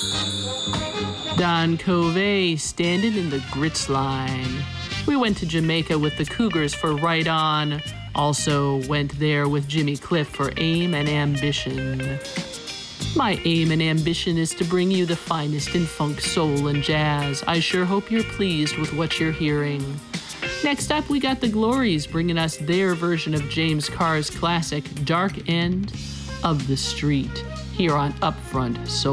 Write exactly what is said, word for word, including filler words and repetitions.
Don Covey standing in the grits line. We went to Jamaica with the Cougars for Right On. Also went there with Jimmy Cliff for Aim and Ambition. My aim and ambition is to bring you the finest in funk, soul, and jazz. I sure hope you're pleased with what you're hearing. Next up, we got the Glories bringing us their version of James Carr's classic Dark End of the Street here on Upfront Soul.